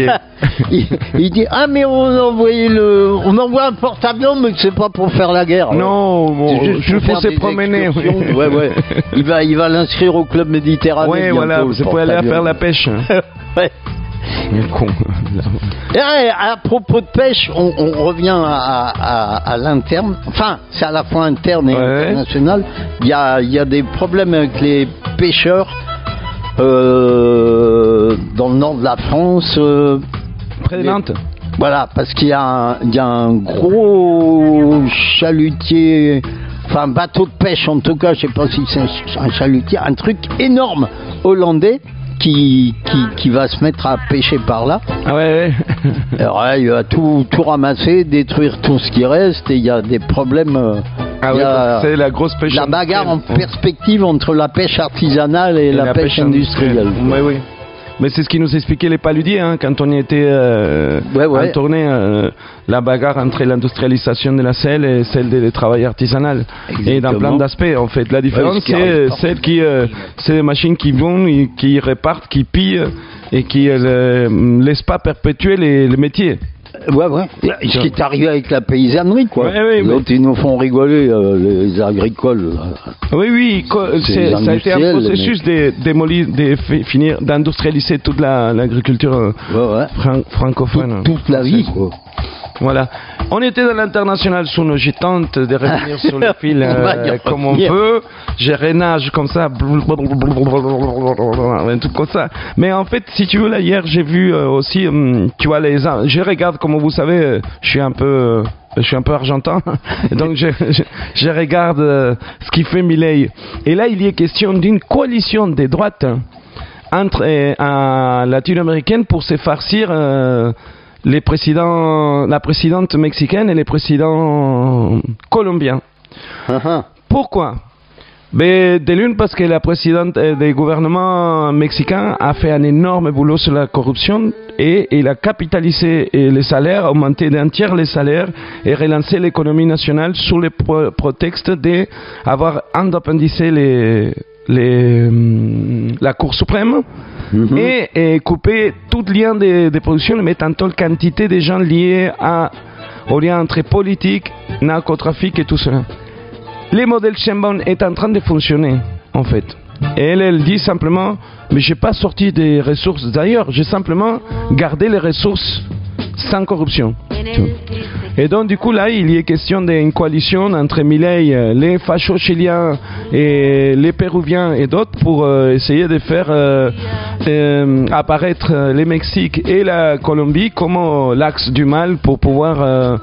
il dit mais on envoie un porte-avions mais c'est pas pour faire la guerre. Non, je faut se promener. Ouais. Il va l'inscrire au club méditerranéen. Ouais, voilà, c'est pour aller faire la pêche. Ouais. Con. Et à propos de pêche, on revient à l'interne. Enfin, c'est à la fois interne et international. Il y a des problèmes avec les pêcheurs dans le nord de la France. Près de Nantes. Voilà, parce qu'il y a un gros chalutier, enfin un bateau de pêche en tout cas, je sais pas si c'est un chalutier, un truc énorme hollandais. Qui va se mettre à pêcher par là. Ah ouais. Alors il va tout ramasser, détruire tout ce qui reste et il y a des problèmes. C'est la grosse pêche. La bagarre en perspective entre la pêche artisanale et la pêche industrielle. Oui. Mais c'est ce qui nous expliquait les paludiers quand on était en tournée, la bagarre entre l'industrialisation de la selle et celle des travail artisanal. Exactement. Et dans plein d'aspects en fait. La différence c'est celle c'est les machines qui vont, qui répartent, qui pillent et qui laissent pas perpétuer les métiers. Ouais. Ce qui est arrivé avec la paysannerie, quoi. L'autre, ils nous font rigoler, les agricoles. Oui, ça a été un processus d'industrialiser toute l'agriculture francophone. Toute la vie, quoi. Voilà. On était dans l'international sous nos gitantes de revenir sur le fil comme on peut. Je renage comme ça, un truc comme ça. Mais en fait, si tu veux, là, hier, j'ai vu aussi, tu vois, je regarde, comme vous savez, je suis un peu argentin, donc je regarde ce qui fait Milei. Et là, il y est question d'une coalition des droites latino-américaines pour se farcir la présidente mexicaine et les présidents colombiens. Pourquoi? De l'une, parce que la présidente du gouvernement mexicain a fait un énorme boulot sur la corruption et il a capitalisé les salaires, augmenté d'un tiers les salaires et relancé l'économie nationale sous le prétexte d'avoir indépendisé la Cour suprême. Et couper tout lien de production, mais tant la quantité de gens liés au lien entre politique, narcotrafic et tout cela. Le modèle Sheinbaum est en train de fonctionner, en fait. Et elle dit simplement, mais je n'ai pas sorti des ressources d'ailleurs, j'ai simplement gardé les ressources sans corruption. Et donc du coup là il y est question d'une coalition entre Milei, les fachos chiliens et les péruviens et d'autres pour essayer de faire apparaître le Mexique et la Colombie comme l'axe du mal pour pouvoir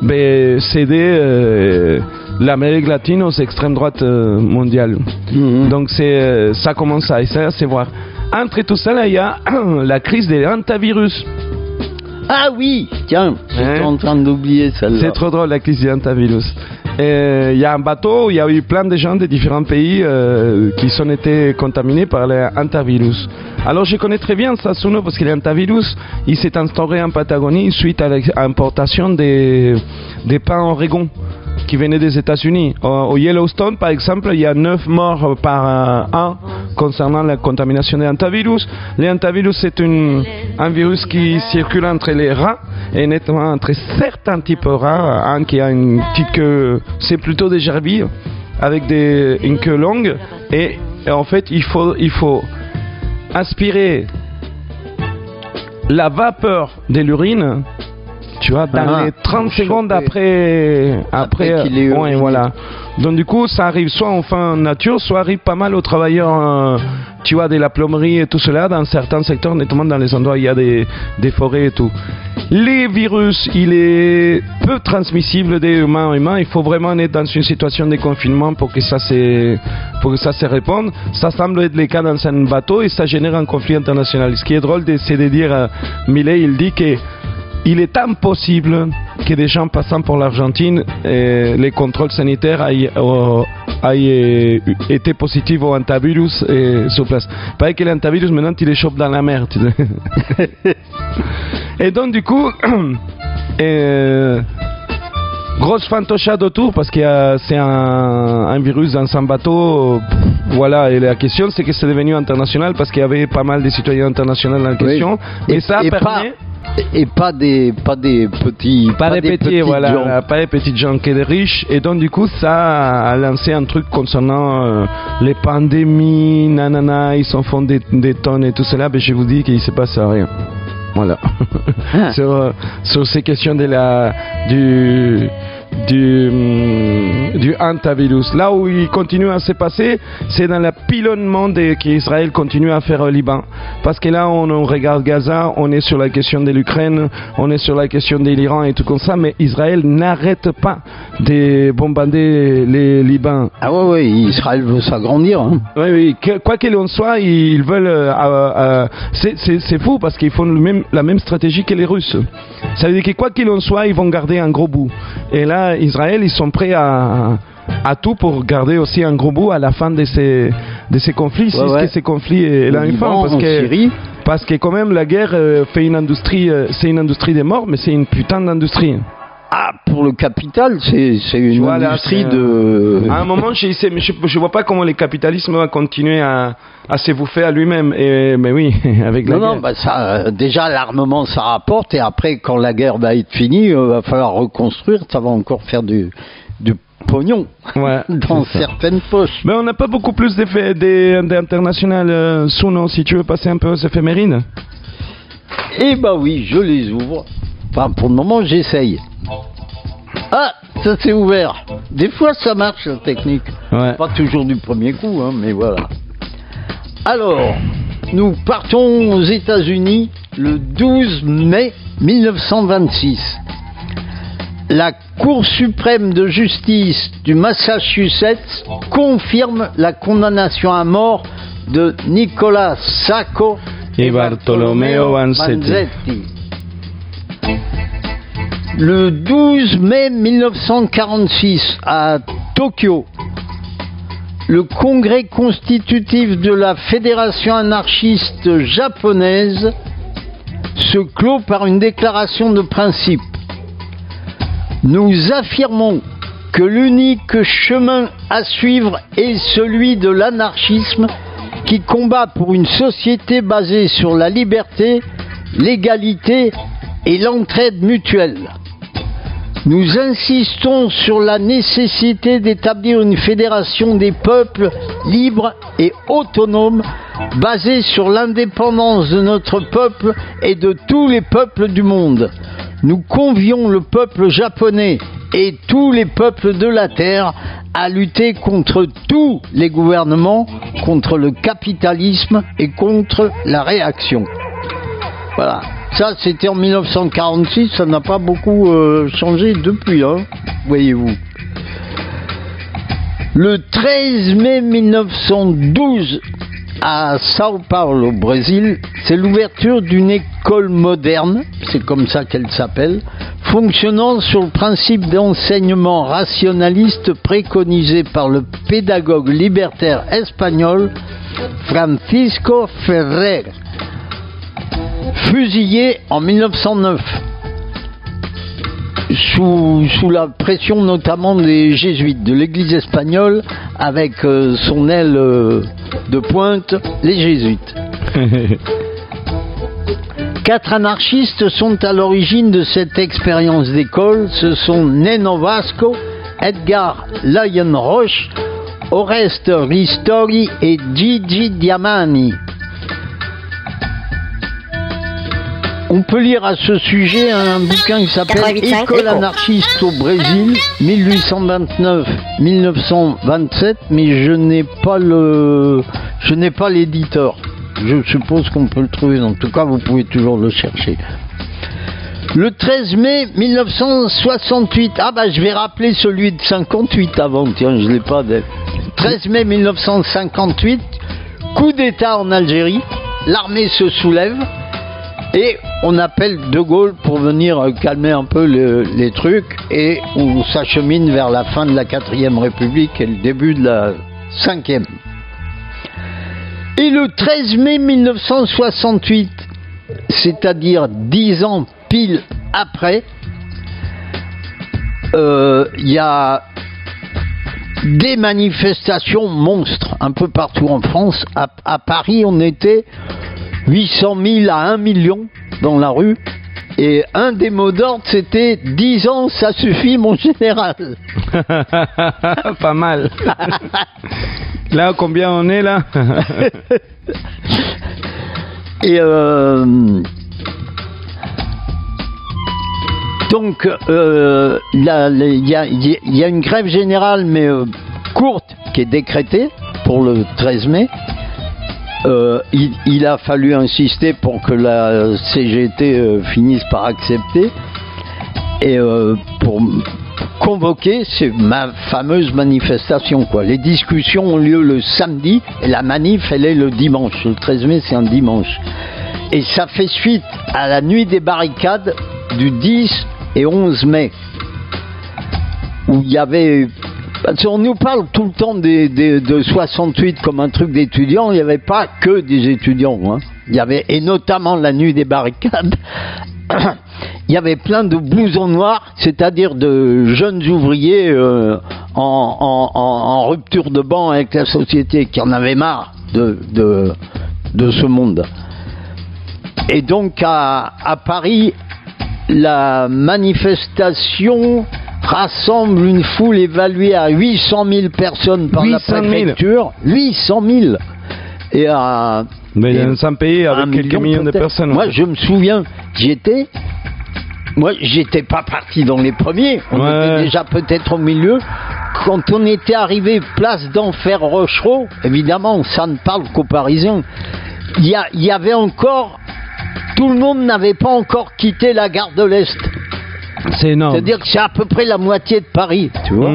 céder l'Amérique latine aux extrêmes droites mondiales. Donc ça commence à essayer de voir. Entre tout ça là il y a la crise des hantavirus. Ah oui, tiens, j'étais en train d'oublier celle-là. C'est trop drôle la crise du hantavirus. Il y a un bateau, il y a eu plein de gens de différents pays qui ont été contaminés par le hantavirus. Alors je connais très bien Sassuno parce que le hantavirus, il s'est instauré en Patagonie suite à l'importation des pins Oregon qui venaient des États-Unis. Au Yellowstone, par exemple, il y a 9 morts par an concernant la contamination des hantavirus. Le hantavirus, c'est un virus qui circule entre les rats, et notamment entre certains types de rats. Un qui a une petite queue, c'est plutôt des gerbilles, avec une queue longue. Et en fait, il faut aspirer la vapeur de l'urine, tu vois, dans les 30 secondes après qu'il est voilà. Donc du coup, ça arrive soit en fin nature, soit arrive pas mal aux travailleurs, tu vois, de la plomberie et tout cela, dans certains secteurs, notamment dans les endroits où il y a des forêts et tout. Les virus, il est peu transmissible d'humain à humain. Il faut vraiment être dans une situation de confinement pour que ça se réponde. Ça semble être le cas dans un bateau et ça génère un conflit international. Ce qui est drôle, c'est de dire, Milei, il dit que il est impossible que des gens passant pour l'Argentine, les contrôles sanitaires aient été positifs au hantavirus sur place. Pareil que l'hantavirus, maintenant, il les chope dans la mer. Et donc, du coup, grosse fantochade autour parce que c'est un virus dans un bateau. Voilà, et la question, c'est que c'est devenu international parce qu'il y avait pas mal de citoyens internationaux dans la question. Oui. Et ça permet... Et pas des petits voilà, pas des petits gens qui sont riches. Et donc du coup ça a lancé un truc concernant les pandémies, nanana, ils s'en font des tonnes et tout cela, mais je vous dis qu'il ne se passe rien. Voilà. Sur ces questions du antivirus. Là où il continue à se passer, c'est dans le pilonnement qu'Israël continue à faire au Liban. Parce que là, on regarde Gaza, on est sur la question de l'Ukraine, on est sur la question de l'Iran et tout comme ça, mais Israël n'arrête pas de bombarder les Liban. Ah ouais, Israël veut s'agrandir. Hein. Oui, quoi qu'il en soit, ils veulent... c'est fou parce qu'ils font la même stratégie que les Russes. Ça veut dire que quoi qu'il en soit, ils vont garder un gros bout. Et là, Israël, ils sont prêts à tout pour garder aussi un gros bout à la fin de ces conflits, que ces conflits est là une fin, parce que quand même la guerre fait une industrie, c'est une industrie des morts, mais c'est une putain d'industrie. Ah, pour le capital, c'est une industrie de... À un moment, je vois pas comment le capitalisme va continuer à se bouffer à lui-même. Mais oui, avec la guerre. Non, déjà l'armement ça rapporte, et après quand la guerre va être finie, va falloir reconstruire, ça va encore faire du pognon dans certaines poches. Mais on n'a pas beaucoup plus d'effets d'international, Souno, si tu veux passer un peu aux éphémérines. Eh oui, je les ouvre. Enfin, pour le moment, j'essaye. Ah, ça s'est ouvert. Des fois, ça marche, la technique. Pas toujours du premier coup, hein, mais voilà. Alors, nous partons aux États-Unis le 12 mai 1926. La Cour suprême de justice du Massachusetts confirme la condamnation à mort de Nicolas Sacco et Bartolomeo Vanzetti. Le 12 mai 1946, à Tokyo, le congrès constitutif de la Fédération anarchiste japonaise se clôt par une déclaration de principe. Nous affirmons que l'unique chemin à suivre est celui de l'anarchisme qui combat pour une société basée sur la liberté, l'égalité et l'entraide mutuelle. Nous insistons sur la nécessité d'établir une fédération des peuples libres et autonomes basée sur l'indépendance de notre peuple et de tous les peuples du monde. Nous convions le peuple japonais et tous les peuples de la Terre à lutter contre tous les gouvernements, contre le capitalisme et contre la réaction. Voilà. Ça, c'était en 1946, ça n'a pas beaucoup changé depuis, hein, voyez-vous. Le 13 mai 1912, à Sao Paulo, au Brésil, c'est l'ouverture d'une école moderne, c'est comme ça qu'elle s'appelle, fonctionnant sur le principe d'enseignement rationaliste préconisé par le pédagogue libertaire espagnol Francisco Ferrer, fusillé en 1909, sous la pression notamment des jésuites de l'église espagnole, avec son aile de pointe, les jésuites. 4 anarchistes sont à l'origine de cette expérience d'école. Ce sont Neno Vasco, Edgar Lion Roche, Oreste Ristori et Gigi Diamani. On peut lire à ce sujet un bouquin qui s'appelle École anarchiste au Brésil, 1829-1927, mais je n'ai pas l'éditeur. Je suppose qu'on peut le trouver, en tout cas vous pouvez toujours le chercher. Le 13 mai 1968, je vais rappeler celui de 58 avant, tiens, je l'ai pas. 13 mai 1958, coup d'État en Algérie, l'armée se soulève, et on appelle De Gaulle pour venir calmer un peu les trucs, et on s'achemine vers la fin de la 4e République et le début de la 5e. Et le 13 mai 1968, c'est-à-dire 10 ans pile après, il y a des manifestations monstres un peu partout en France. À Paris, on était 800 000 à 1 million dans la rue. Et un des mots d'ordre, c'était 10 ans, ça suffit, mon général. Pas mal. Là, combien on est là? Et donc, il y a une grève générale, mais courte, qui est décrétée pour le 13 mai. Il a fallu insister pour que la CGT finisse par accepter et pour convoquer ma fameuse manifestation, quoi. Les discussions ont lieu le samedi et la manif elle est le dimanche. Le 13 mai c'est un dimanche et ça fait suite à la nuit des barricades du 10 et 11 mai où il y avait... On nous parle tout le temps de 68 comme un truc d'étudiants, il n'y avait pas que des étudiants, hein. Il y avait, et notamment la nuit des barricades, il y avait plein de blousons noirs, c'est-à-dire de jeunes ouvriers en rupture de banc avec la société, qui en avaient marre de ce monde. Et donc à Paris, la manifestation rassemble une foule évaluée à 800 000 personnes par la préfecture. 800 000. Et mais dans un pays avec quelques millions de personnes. Moi, je me souviens, j'étais pas parti dans les premiers. On était déjà peut-être au milieu. Quand on était arrivé place d'Enfer Rochereau, évidemment, ça ne parle qu'aux Parisiens. Il y avait encore... Tout le monde n'avait pas encore quitté la gare de l'Est. C'est énorme. C'est-à-dire que c'est à peu près la moitié de Paris, tu vois.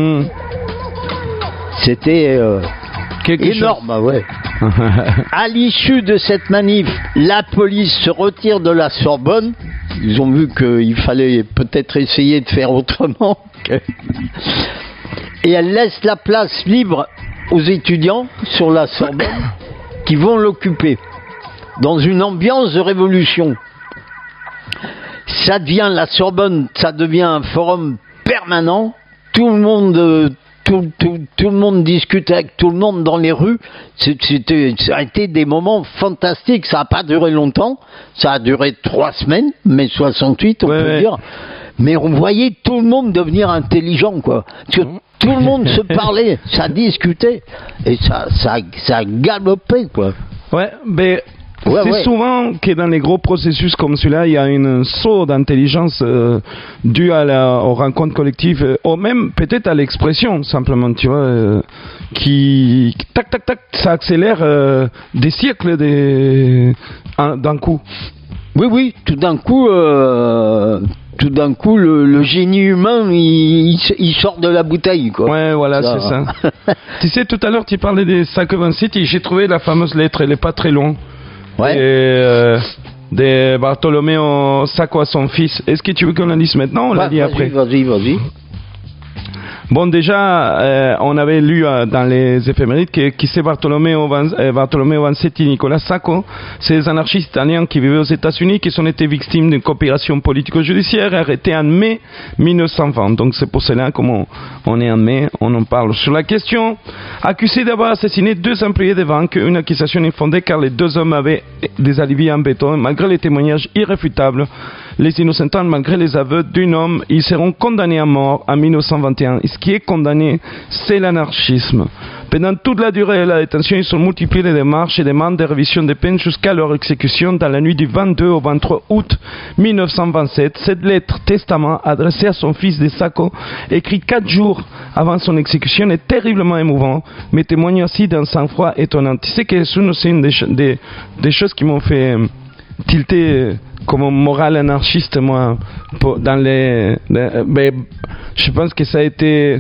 C'était énorme, chose. Ouais. À l'issue de cette manif, la police se retire de la Sorbonne. Ils ont vu qu'il fallait peut-être essayer de faire autrement. Et elle laisse la place libre aux étudiants sur la Sorbonne qui vont l'occuper dans une ambiance de révolution. Ça devient la Sorbonne, ça devient un forum permanent. Tout le monde discute avec tout le monde dans les rues. Ça a été des moments fantastiques. Ça n'a pas duré longtemps. Ça a duré 3 semaines, mai 68, on peut dire. Mais on voyait tout le monde devenir intelligent, quoi. Parce que tout le monde se parlait, ça discutait, et ça galopait, quoi. Ouais, mais... c'est souvent que dans les gros processus comme celui-là, il y a un saut d'intelligence dû aux rencontres collectives, ou même peut-être à l'expression, simplement, tu vois, qui, tac, tac, tac, ça accélère des siècles d'un coup. Oui, tout d'un coup, le génie humain, il sort de la bouteille, quoi. Ouais, voilà, c'est ça. Tu sais, tout à l'heure, tu parlais des Sacco City, j'ai trouvé la fameuse lettre, elle n'est pas très longue. Ouais. De Bartolomeo Sacco à son fils. Est-ce que tu veux qu'on la lise maintenant ou on la lit après? Vas-y. Bon, déjà, on avait lu dans les éphémérides que c'est Bartolomeo Vanzetti, Nicolas Sacco, c'est des anarchistes italiens qui vivaient aux États-Unis, qui ont été victimes d'une coopération politico-judiciaire, arrêtés en mai 1920. Donc c'est pour cela, comme on est en mai, on en parle. Sur la question, accusés d'avoir assassiné 2 employés de banque, une accusation infondée car les 2 hommes avaient des alibis en béton, malgré les témoignages irréfutables. Les innocents, malgré les aveux d'un homme, ils seront condamnés à mort en 1921. Et ce qui est condamné, c'est l'anarchisme. Pendant toute la durée de la détention, ils ont multiplié les démarches et demandes de révision des peines jusqu'à leur exécution dans la nuit du 22 au 23 août 1927. Cette lettre testament adressée à son fils de Sacco, écrite 4 jours avant son exécution, est terriblement émouvant, mais témoigne aussi d'un sang-froid étonnant. Tu sais que c'est une des choses qui m'ont fait tilter comme moral anarchiste, moi, dans je pense que ça a été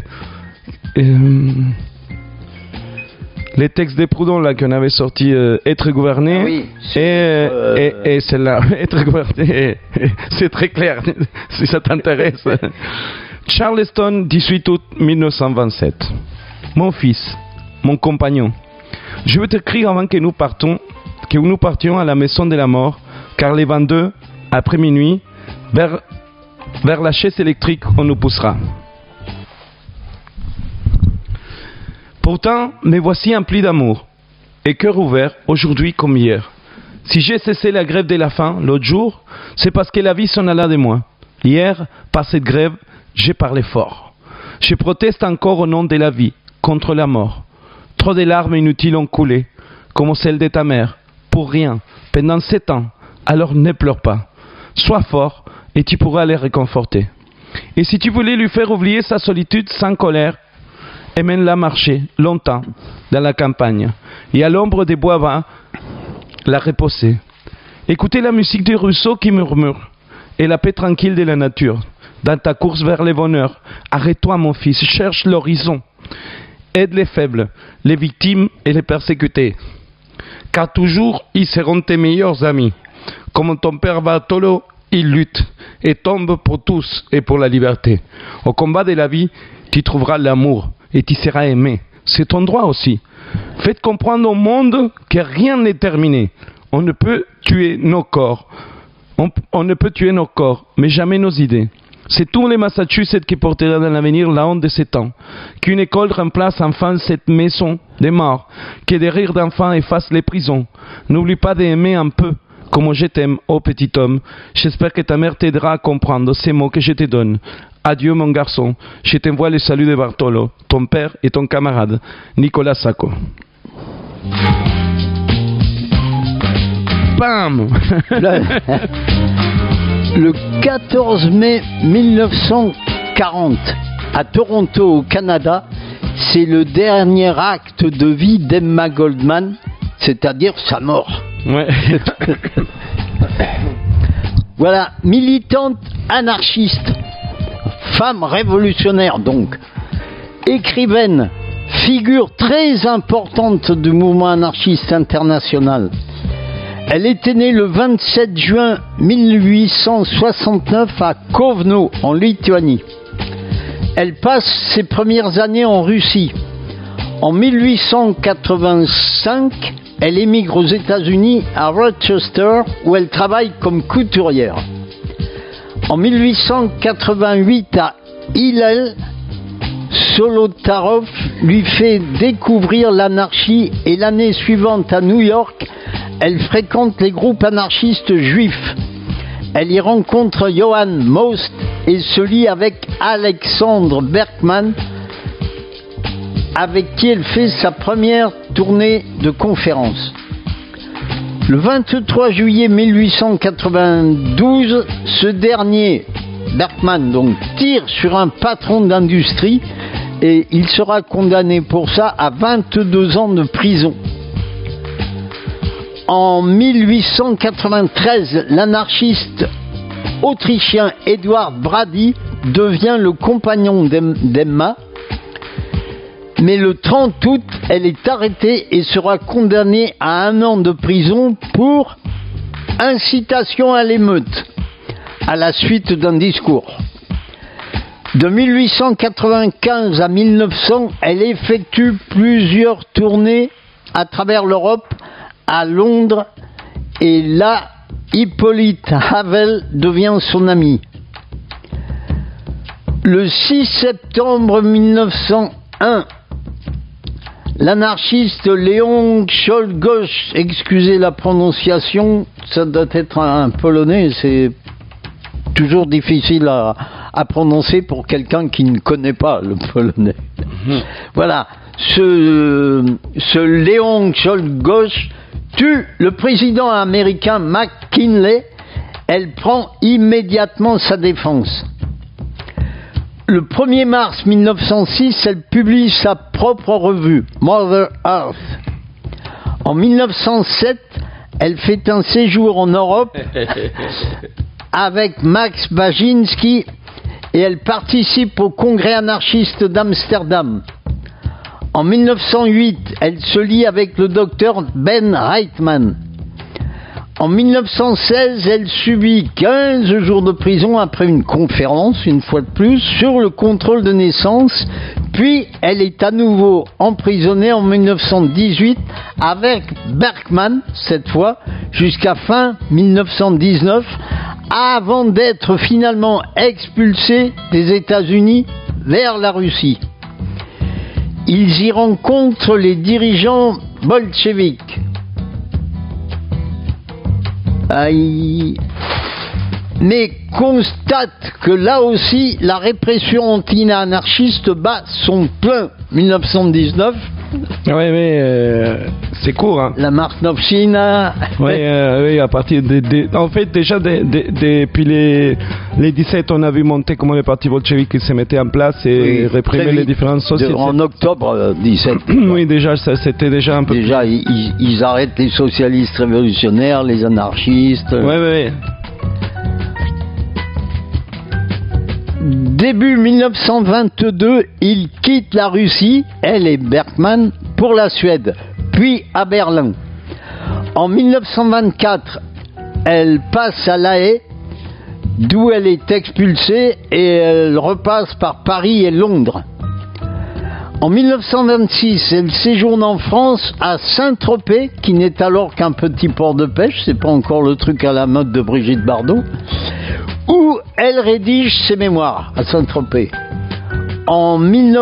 les textes de Proudhon là qu'on avait sorti, être gouverné. Ah oui, et celle-là, être gouverné, c'est très clair si ça t'intéresse. Charleston, 18 août 1927. Mon fils, mon compagnon, je veux t'écrire avant que nous partions à la maison de la mort, car les 22, après minuit, vers la chaise électrique, on nous poussera. Pourtant, me voici empli d'amour, et cœur ouvert, aujourd'hui comme hier. Si j'ai cessé la grève de la faim l'autre jour, c'est parce que la vie s'en alla de moi. Hier, par cette grève, j'ai parlé fort. Je proteste encore au nom de la vie, contre la mort. Trop de larmes inutiles ont coulé, comme celles de ta mère, pour rien, pendant 7 ans. Alors ne pleure pas. Sois fort et tu pourras les réconforter. Et si tu voulais lui faire oublier sa solitude sans colère, emmène-la marcher longtemps dans la campagne et à l'ombre des bois bas, la reposer. Écoutez la musique des ruisseaux qui murmure et la paix tranquille de la nature. Dans ta course vers le bonheur, arrête-toi mon fils, cherche l'horizon. Aide les faibles, les victimes et les persécutés. Car toujours ils seront tes meilleurs amis. Comme ton père Bartolo, il lutte et tombe pour tous et pour la liberté. Au combat de la vie, tu trouveras l'amour et tu seras aimé. C'est ton droit aussi. Faites comprendre au monde que rien n'est terminé. On ne peut tuer nos corps. On ne peut tuer nos corps, mais jamais nos idées. C'est tous les Massachusetts qui porteront dans l'avenir la honte de ces temps. Qu'une école remplace enfin cette maison des morts. Que des rires d'enfants effacent les prisons. N'oublie pas d'aimer un peu. Comme je t'aime, ô petit homme, j'espère que ta mère t'aidera à comprendre ces mots que je te donne. Adieu mon garçon, je t'envoie le salut de Bartolo, ton père et ton camarade, Nicolas Sacco. Bam. Le 14 mai 1940, à Toronto, au Canada, c'est le dernier acte de vie d'Emma Goldman, c'est-à-dire sa mort. Ouais. Voilà, militante anarchiste, femme révolutionnaire donc, écrivaine, figure très importante du mouvement anarchiste international. Elle était née le 27 juin 1869 à Kovno, en Lituanie. Elle passe ses premières années en Russie. En 1885, elle émigre aux États-Unis à Rochester où elle travaille comme couturière. En 1888 à Hillel, Solotaroff lui fait découvrir l'anarchie et l'année suivante à New York, elle fréquente les groupes anarchistes juifs. Elle y rencontre Johann Most et se lie avec Alexandre Berkman, avec qui elle fait sa première tournée de conférences. Le 23 juillet 1892, ce dernier, Berkman, donc, tire sur un patron d'industrie et il sera condamné pour ça à 22 ans de prison. En 1893, l'anarchiste autrichien Edward Brady devient le compagnon d'Emma. Mais le 30 août, elle est arrêtée et sera condamnée à 1 an de prison pour incitation à l'émeute, à la suite d'un discours. De 1895 à 1900, elle effectue plusieurs tournées à travers l'Europe, à Londres, et là, Hippolyte Havel devient son ami. Le 6 septembre 1901, l'anarchiste Léon Czolgosz, excusez la prononciation, ça doit être un polonais, c'est toujours difficile à prononcer pour quelqu'un qui ne connaît pas le polonais. Voilà, ce Léon Czolgosz tue le président américain McKinley. Elle prend immédiatement sa défense. Le 1er mars 1906, elle publie sa propre revue, Mother Earth. En 1907, elle fait un séjour en Europe avec Max Baginski et elle participe au congrès anarchiste d'Amsterdam. En 1908, elle se lie avec le docteur Ben Reitman. En 1916, elle subit 15 jours de prison après une conférence, une fois de plus, sur le contrôle de naissance. Puis, elle est à nouveau emprisonnée en 1918 avec Berkman, cette fois, jusqu'à fin 1919, avant d'être finalement expulsée des États-Unis vers la Russie. Ils y rencontrent les dirigeants bolcheviques. Mais constate que là aussi, la répression anti-anarchiste bat son plein. 1919. Oui, mais c'est court. Hein. La Marknovщина. Oui, à partir en fait, déjà, depuis les 17, on a vu monter comment les partis bolcheviques se mettaient en place et réprimer les différentes sociétés. En octobre 17. Oui, déjà, ça, c'était déjà un peu... Déjà, ils arrêtent les socialistes révolutionnaires, les anarchistes. Oui. Début 1922, il quitte la Russie, elle et Bergman, pour la Suède, puis à Berlin. En 1924, elle passe à La Haye, d'où elle est expulsée, et elle repasse par Paris et Londres. En 1926, elle séjourne en France à Saint-Tropez, qui n'est alors qu'un petit port de pêche, c'est pas encore le truc à la mode de Brigitte Bardot, où elle rédige ses mémoires à Saint-Tropez. En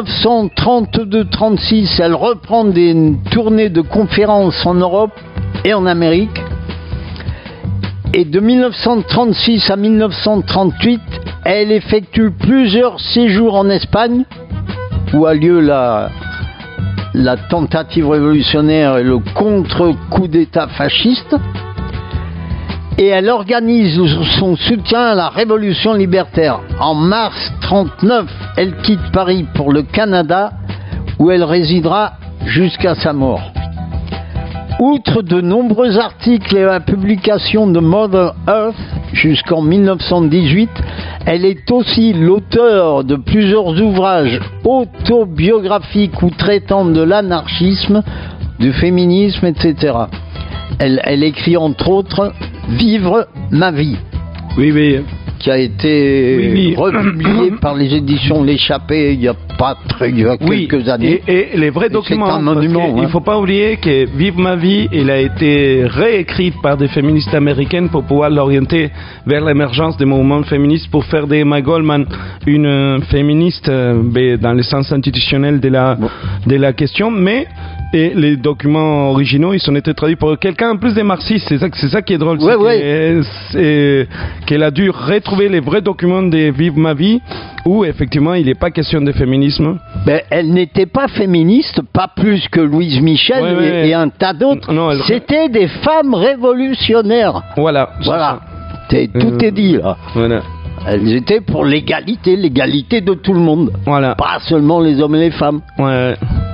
1932-36, elle reprend des tournées de conférences en Europe et en Amérique. Et de 1936 à 1938, elle effectue plusieurs séjours en Espagne, où a lieu la tentative révolutionnaire et le contre-coup d'État fasciste. Et elle organise son soutien à la révolution libertaire. En mars 1939, elle quitte Paris pour le Canada, où elle résidera jusqu'à sa mort. Outre de nombreux articles et la publication de Mother Earth jusqu'en 1918, elle est aussi l'auteur de plusieurs ouvrages autobiographiques ou traitant de l'anarchisme, du féminisme, etc. Elle écrit entre autres Vivre ma vie, qui a été republié par les éditions L'Échappée il y a quelques années. Et les vrais documents, c'est un monument. Il ne faut pas oublier que Vive ma vie, il a été réécrit par des féministes américaines pour pouvoir l'orienter vers l'émergence des mouvements féministes, pour faire de Emma Goldman une féministe dans le sens institutionnel de la question, mais... Et les documents originaux, ils ont été traduits par quelqu'un en plus des marxistes. C'est ça qui est drôle. Qu'elle a dû retrouver les vrais documents de Vive ma vie, où effectivement il n'est pas question de féminisme. Ben, elle n'était pas féministe, pas plus que Louise Michel et un tas d'autres. C'était des femmes révolutionnaires. Voilà. Tout est dit là. Voilà. Elles étaient pour l'égalité de tout le monde. Voilà. Pas seulement les hommes et les femmes. Ouais.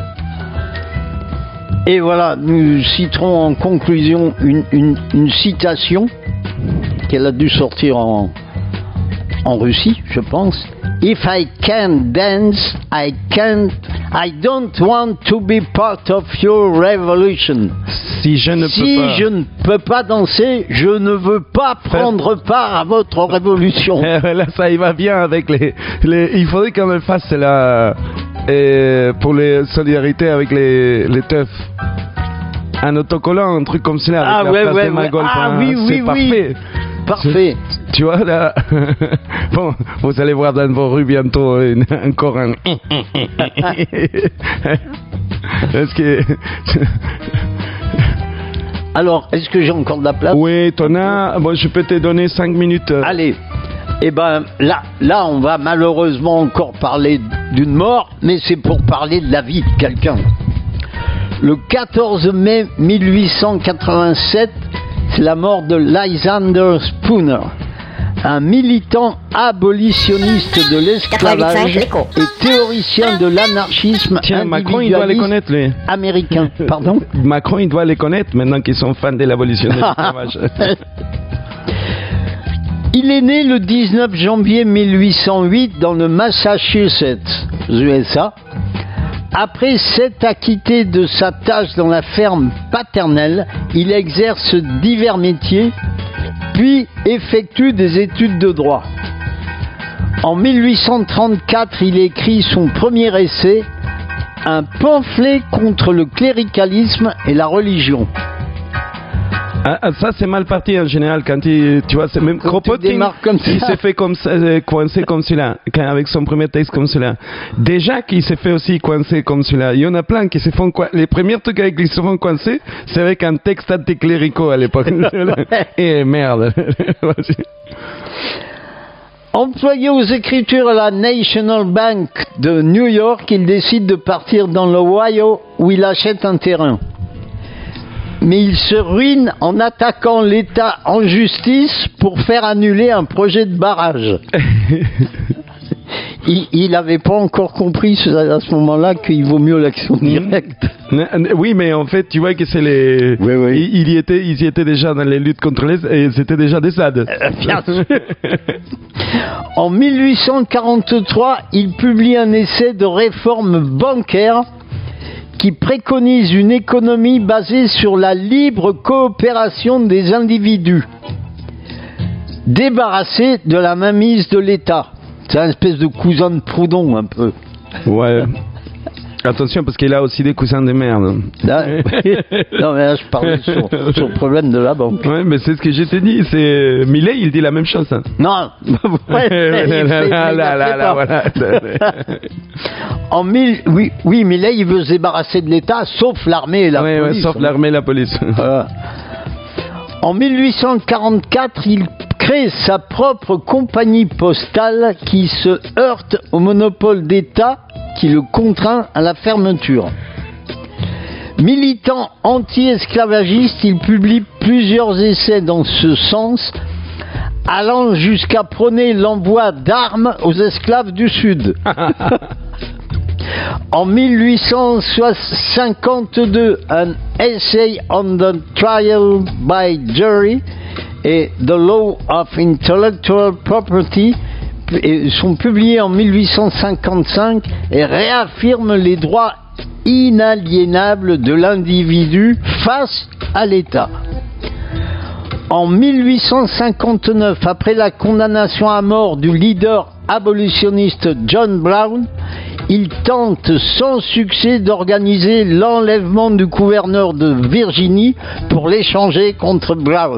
Et voilà, nous citerons en conclusion une citation qu'elle a dû sortir en Russie, je pense. If I can't dance, I don't want to be part of your revolution. Si je ne peux pas danser, je ne veux pas prendre part à votre révolution. Là, ça y va bien avec les il faudrait qu'on le fasse là. Pour les solidarités avec les teufs, un autocollant, un truc comme ça avec la place de Magol. C'est parfait. Tu vois là, bon, vous allez voir dans vos rues bientôt encore un. Est-ce que alors, est-ce que j'ai encore de la place? Oui, t'en as. Bon, je peux te donner 5 minutes. Allez. Eh ben là, on va malheureusement encore parler d'une mort, mais c'est pour parler de la vie de quelqu'un. Le 14 mai 1887, c'est la mort de Lysander Spooner, un militant abolitionniste de l'esclavage et théoricien de l'anarchisme. Tiens, Macron, il doit les connaître, lui. Américain. Pardon? Macron, il doit les connaître maintenant qu'ils sont fans de l'abolition de l'esclavage. Il est né le 19 janvier 1808 dans le Massachusetts, aux USA. Après s'être acquitté de sa tâche dans la ferme paternelle, il exerce divers métiers, puis effectue des études de droit. En 1834, il écrit son premier essai, un pamphlet contre le cléricalisme et la religion. Ça c'est mal parti en général quand tu vois, c'est même Kropotkin il s'est fait coincer comme celui-là avec son premier texte comme celui-là. Déjà qu'il s'est fait aussi coincer comme celui-là. Il y en a plein qui se font les premiers trucs avec qui se font coincer, c'est avec un texte anticléricaux à l'époque. Et merde. Employé aux écritures à la National Bank de New York, il décide de partir dans l'Ohio où il achète un terrain. Mais il se ruine en attaquant l'État en justice pour faire annuler un projet de barrage. Il n'avait pas encore compris à ce moment-là qu'il vaut mieux l'action directe. Oui, mais en fait, tu vois que c'est les... Oui. Ils y étaient déjà dans les luttes contre les... Et c'était déjà des SAD. Bien sûr. En 1843, il publie un essai de réforme bancaire qui préconise une économie basée sur la libre coopération des individus, débarrassés de la mainmise de l'État. C'est un espèce de cousin de Proudhon, un peu. Ouais. Attention, parce qu'il a aussi des cousins de merde. Là, non, mais là, je parlais sur le problème de la banque. Ouais, mais c'est ce que je t'ai dit. C'est Millet, il dit la même chose. Hein. Non. Voilà. Oui, Millet, il veut se débarrasser de l'État, sauf l'armée et la police. Ouais, sauf l'armée et la police. En 1844, il crée sa propre compagnie postale qui se heurte au monopole d'État qui le contraint à la fermeture. Militant anti-esclavagiste, il publie plusieurs essais dans ce sens, allant jusqu'à prôner l'envoi d'armes aux esclaves du Sud. En 1852, un essay on the trial by jury et The Law of Intellectual Property sont publiés en 1855 et réaffirment les droits inaliénables de l'individu face à l'État. En 1859, après la condamnation à mort du leader abolitionniste John Brown, il tente sans succès d'organiser l'enlèvement du gouverneur de Virginie pour l'échanger contre Brown.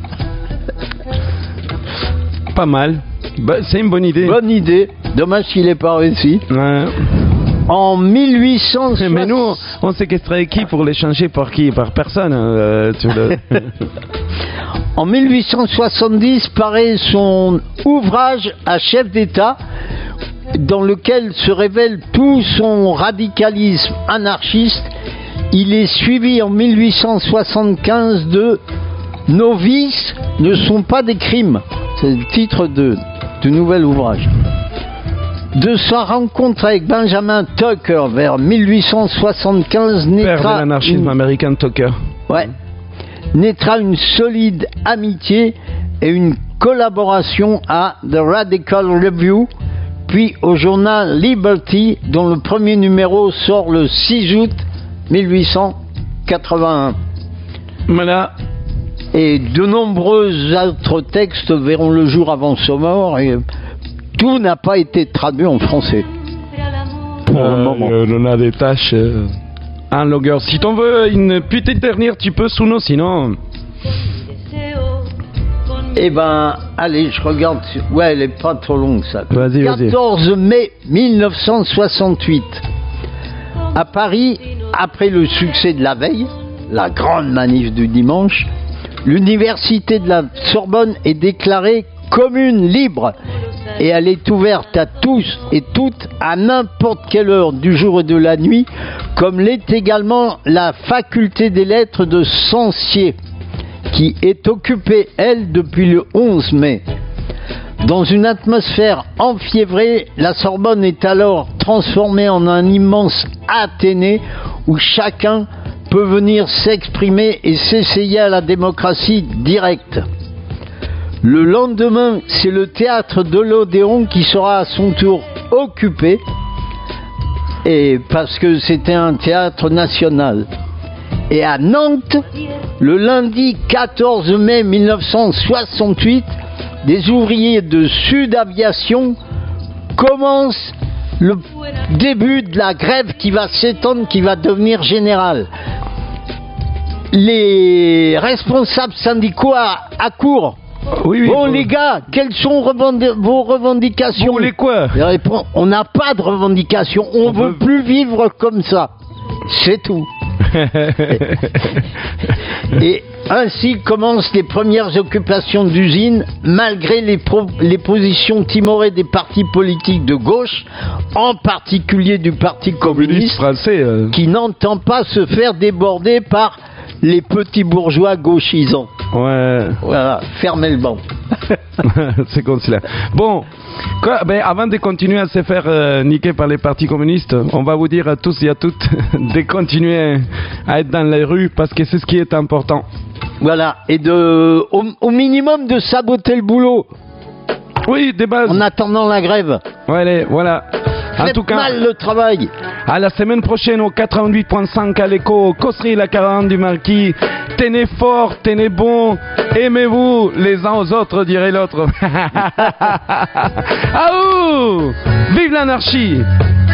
Pas mal. C'est une bonne idée. Bonne idée. Dommage qu'il n'ait pas réussi. Ouais. En 1860... Mais nous, on séquestrait qui pour l'échanger par qui? Par personne. En 1870 paraît son ouvrage à chef d'État, dans lequel se révèle tout son radicalisme anarchiste. Il est suivi en 1875 de « Nos vices ne sont pas des crimes ». C'est le titre du nouvel ouvrage. De sa rencontre avec Benjamin Tucker vers 1875 père de l'anarchisme américain Tucker. Ouais. Naîtra une solide amitié et une collaboration à The Radical Review, puis au journal Liberty, dont le premier numéro sort le 6 août 1881. Voilà. Et de nombreux autres textes verront le jour avant sa mort, et tout n'a pas été traduit en français. Pour le moment. On a des tâches en longueur. Si t'en veux une petite dernière, tu peux, Souno, sinon... Eh ben, allez, je regarde. Ouais, elle est pas trop longue, ça. Vas-y. 14 mai 1968. À Paris, après le succès de la veille, la grande manif du dimanche, l'université de la Sorbonne est déclarée commune libre et elle est ouverte à tous et toutes à n'importe quelle heure du jour et de la nuit, comme l'est également la faculté des lettres de Censier, qui est occupée, elle, depuis le 11 mai. Dans une atmosphère enfiévrée, la Sorbonne est alors transformée en un immense Athénée où chacun peut venir s'exprimer et s'essayer à la démocratie directe. Le lendemain, c'est le théâtre de l'Odéon qui sera à son tour occupé, et parce que c'était un théâtre national. Et à Nantes, le lundi 14 mai 1968, des ouvriers de Sud Aviation commencent le début de la grève qui va s'étendre, qui va devenir générale. les responsables syndicaux accourent. Oui, bon, les gars, quelles sont vos revendications? Vous voulez quoi? Il répond, on n'a pas de revendications, on veut plus vivre comme ça. C'est tout. Et ainsi commencent les premières occupations d'usines, malgré les positions timorées des partis politiques de gauche, en particulier du Parti communiste français, qui n'entend pas se faire déborder par les petits bourgeois gauchisants. Ouais. Voilà, fermez le banc. C'est comme cela. Bon, avant de continuer à se faire niquer par les partis communistes, on va vous dire à tous et à toutes de continuer à être dans les rues parce que c'est ce qui est important. Voilà, et au minimum de saboter le boulot. Oui, des bases. En attendant la grève. Ouais, voilà. En tout cas, mal le travail. À la semaine prochaine au 88.5 à l'écho, Cosserie la 40 du Marquis. Tenez fort, tenez bon, aimez-vous les uns aux autres, dirait l'autre. Aouh! Vive l'anarchie!